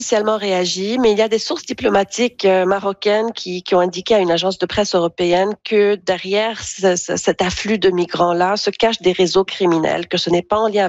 Officiellement réagi, mais il y a des sources diplomatiques marocaines qui ont indiqué à une agence de presse européenne que derrière cet afflux de migrants-là se cachent des réseaux criminels, que ce n'est pas en lien